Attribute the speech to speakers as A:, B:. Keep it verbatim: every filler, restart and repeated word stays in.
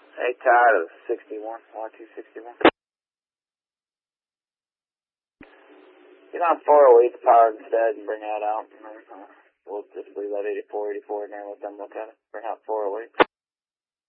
A: Hey, Todd, of sixty-one, Y two sixty-one. Get on four oh eight power instead and bring that out. And then, uh, we'll just leave that eighty-four, eighty-four in there and let them look at it. Bring out four oh eight.